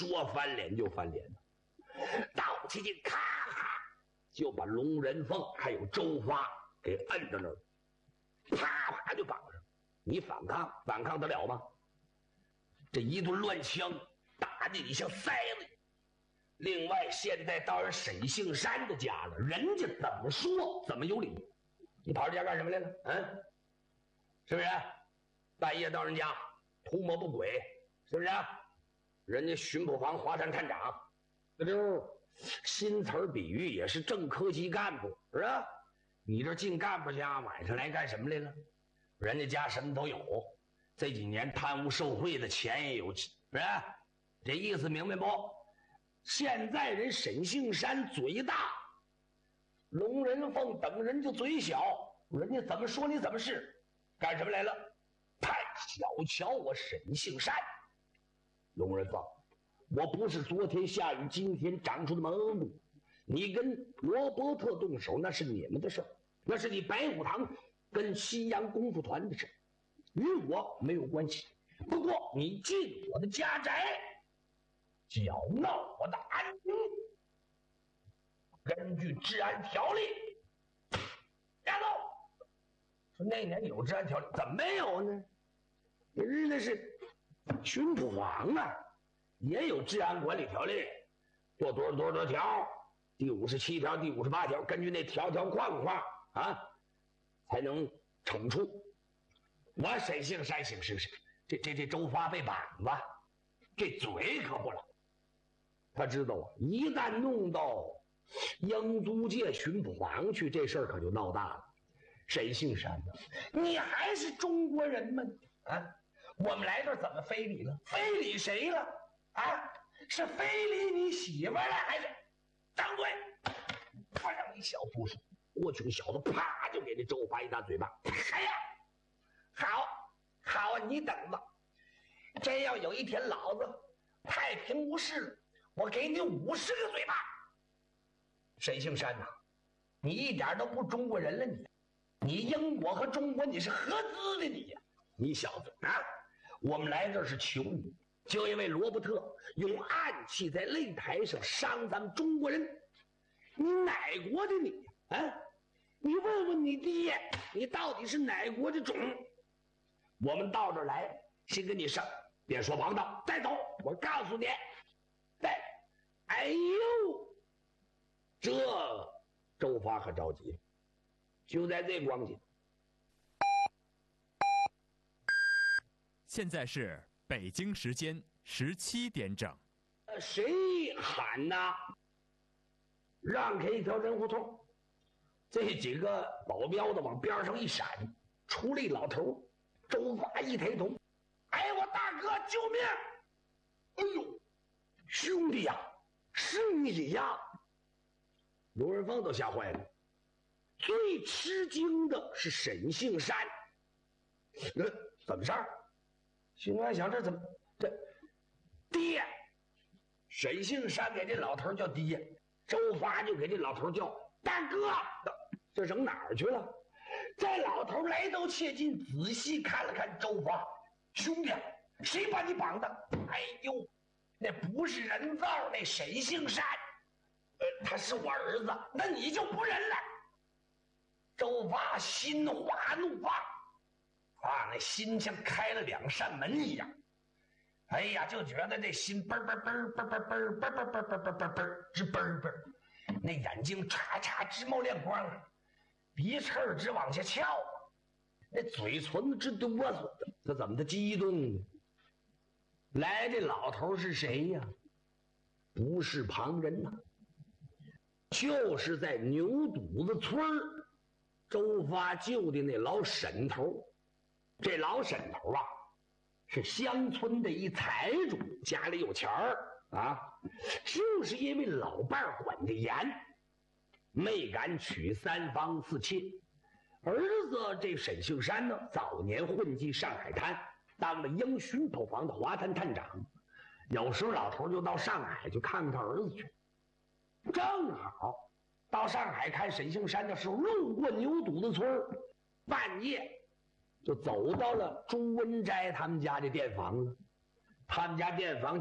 说翻脸就翻脸，刀起劲咔咔就把龙人凤还有周发给摁到那儿，啪啪就绑上。你反抗得了吗？这一顿乱枪打的你像塞子。另外，现在到人沈杏山的家了，人家怎么说怎么有理。你跑人家干什么来了？是不是？半夜到人家图谋不轨，是不是？人家巡捕房华山探长，这就新词比喻也是正科级干部，是吧？你这进干部家晚上来干什么来了？人家家什么都有，这几年贪污受贿的钱也有，是不是？这意思明白不？现在人沈杏山嘴大，龙人凤等人就嘴小，人家怎么说你怎么是，干什么来了？太小瞧我沈杏山。龙人凤，我不是昨天下雨今天长出的毛病，你跟罗伯特动手那是你们的事儿，那是你白虎堂跟西洋功夫团的事，与我没有关系。不过你进我的家宅，搅闹我的安宁，根据治安条例押走。说那年有治安条例，怎么没有呢？人家是巡捕房啊，也有治安管理条例，多少条，第57条、第58条，根据那条框啊，才能惩处。我沈杏山行事，这周发被绑吧，这嘴可不了。他知道啊，一旦弄到英租界巡捕房去，这事儿可就闹大了。沈杏山呢，你还是中国人吗？我们来这儿怎么非礼了？非礼谁了？是非礼你媳妇了，还是张嘴？我让你小不是，我穷小子啪就给这周发一大嘴巴。哎呀，好啊，你等吧，真要有一天老子太平无事了，我给你50个嘴巴。沈杏山呐，你一点都不中国人了，你英国和中国你是合资的你小子啊！我们来这儿是求你，就因为罗伯特用暗器在擂台上伤咱们中国人，你哪国的你你问问你爹，你到底是哪国的种？我们到这儿来，先跟你上，别说王道，再走，我告诉你，哎呦，这周发可着急了。就在这光景， 现在是北京时间17点整。 谁喊呐？让开一条人胡同，这几个保镖的往边上一闪，出了一老头。周发一抬头，哎，我大哥，救命！哎呦，兄弟呀，是你呀！罗仁凤都吓坏了。最吃惊的是沈杏山，怎么事儿？心里想，这怎么这爹？沈杏山给这老头叫爹，周发就给这老头叫大哥，这扔哪儿去了？这老头来到切近，仔细看了看周发，兄弟，谁把你绑的？哎呦，那不是人造，那沈杏山，他是我儿子，那你就不认了。周发心花怒放，那心像开了2扇门一样。哎呀，就觉得这心嘣嘣嘣嘣嘣嘣嘣嘣嘣嘣嘣嘣直嘣嘣，那眼睛嚓嚓直冒亮光，鼻翅直往下翘，那嘴唇直哆嗦，这怎么的激动呢？来，这老头是谁呀？不是旁人呐，就是在牛肚子村周发救的那老沈头。这老沈头是乡村的一财主，家里有钱儿就是因为老伴儿管得严，没敢娶3房4妾。儿子这沈杏山呢，早年混迹上海滩，当了英巡捕房的华滩探长。有时候老头就到上海去看看他儿子去。正好到上海看沈杏山的时候，路过牛肚子村，半夜就走到了朱文斋他们家的店房了。他们家店房